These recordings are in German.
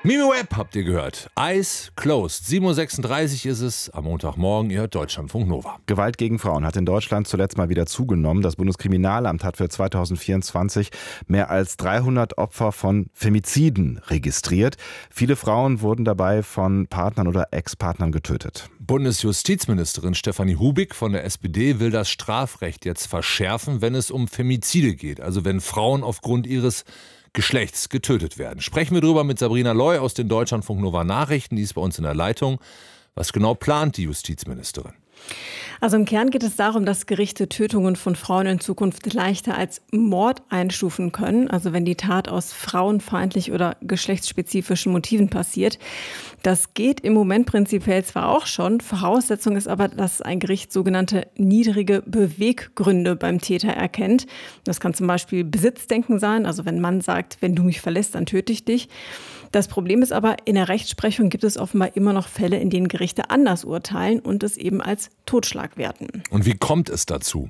Mimi Webb habt ihr gehört. Eyes Closed. 7:36 Uhr ist es am Montagmorgen. Ihr hört Deutschlandfunk Nova. Gewalt gegen Frauen hat in Deutschland zuletzt mal wieder zugenommen. Das Bundeskriminalamt hat für 2024 mehr als 300 Opfer von Femiziden registriert. Viele Frauen wurden dabei von Partnern oder Ex-Partnern getötet. Bundesjustizministerin Stefanie Hubig von der SPD will das Strafrecht jetzt verschärfen, wenn es um Femizide geht. Also wenn Frauen aufgrund ihres Geschlechts getötet werden. Sprechen wir drüber mit Sabrina Loy aus den Deutschlandfunk Nova Nachrichten. Die ist bei uns in der Leitung. Was genau plant die Justizministerin? Also im Kern geht es darum, dass Gerichte Tötungen von Frauen in Zukunft leichter als Mord einstufen können. Also wenn die Tat aus frauenfeindlich oder geschlechtsspezifischen Motiven passiert. Das geht im Moment prinzipiell zwar auch schon. Voraussetzung ist aber, dass ein Gericht sogenannte niedrige Beweggründe beim Täter erkennt. Das kann zum Beispiel Besitzdenken sein. Also wenn ein Mann sagt, wenn du mich verlässt, dann töte ich dich. Das Problem ist aber, in der Rechtsprechung gibt es offenbar immer noch Fälle, in denen Gerichte anders urteilen und es eben als Totschlag werten. Und wie kommt es dazu?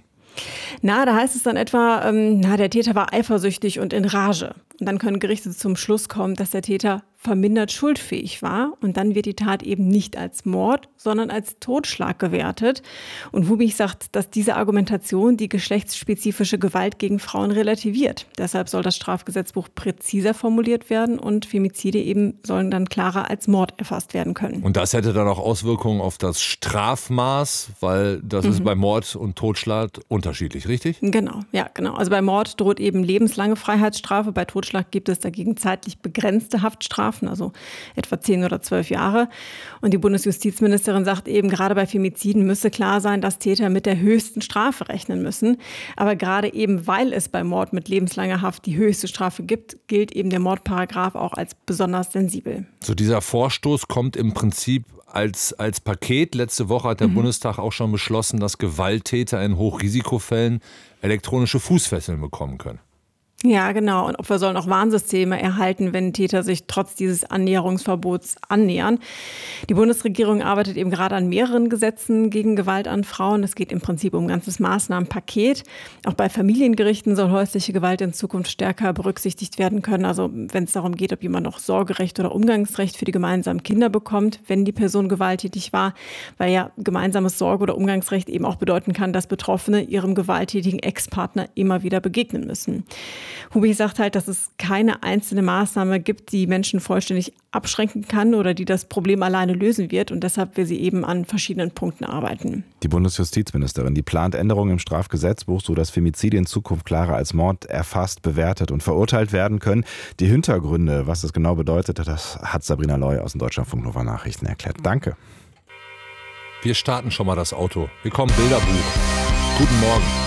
Da heißt es dann etwa, der Täter war eifersüchtig und in Rage. Und dann können Gerichte zum Schluss kommen, dass der Täter vermindert schuldfähig war. Und dann wird die Tat eben nicht als Mord, sondern als Totschlag gewertet. Und Hubig sagt, dass diese Argumentation die geschlechtsspezifische Gewalt gegen Frauen relativiert. Deshalb soll das Strafgesetzbuch präziser formuliert werden und Femizide eben sollen dann klarer als Mord erfasst werden können. Und das hätte dann auch Auswirkungen auf das Strafmaß, weil das ist bei Mord und Totschlag unterschiedlich, richtig? Genau. Also bei Mord droht eben lebenslange Freiheitsstrafe. Bei Totschlag gibt es dagegen zeitlich begrenzte Haftstrafen, also etwa 10 oder 12 Jahre. Und die Bundesjustizministerin sagt eben, gerade bei Femiziden müsse klar sein, dass Täter mit der höchsten Strafe rechnen müssen. Aber gerade eben, weil es bei Mord mit lebenslanger Haft die höchste Strafe gibt, gilt eben der Mordparagraf auch als besonders sensibel. So, dieser Vorstoß kommt im Prinzip als Paket. Letzte Woche hat der Bundestag auch schon beschlossen, dass Gewalttäter in Hochrisikofällen elektronische Fußfesseln bekommen können. Ja, genau. Und Opfer sollen auch Warnsysteme erhalten, wenn Täter sich trotz dieses Annäherungsverbots annähern. Die Bundesregierung arbeitet eben gerade an mehreren Gesetzen gegen Gewalt an Frauen. Es geht im Prinzip um ein ganzes Maßnahmenpaket. Auch bei Familiengerichten soll häusliche Gewalt in Zukunft stärker berücksichtigt werden können. Also wenn es darum geht, ob jemand noch Sorgerecht oder Umgangsrecht für die gemeinsamen Kinder bekommt, wenn die Person gewalttätig war. Weil ja gemeinsames Sorge- oder Umgangsrecht eben auch bedeuten kann, dass Betroffene ihrem gewalttätigen Ex-Partner immer wieder begegnen müssen. Hubig sagt halt, dass es keine einzelne Maßnahme gibt, die Menschen vollständig abschränken kann oder die das Problem alleine lösen wird. Und deshalb will sie eben an verschiedenen Punkten arbeiten. Die Bundesjustizministerin, die plant Änderungen im Strafgesetzbuch, sodass Femizide in Zukunft klarer als Mord erfasst, bewertet und verurteilt werden können. Die Hintergründe, was das genau bedeutet, das hat Sabrina Loy aus den Deutschlandfunk Nova Nachrichten erklärt. Danke. Wir starten schon mal das Auto. Wir kommen Bilderbuch. Guten Morgen.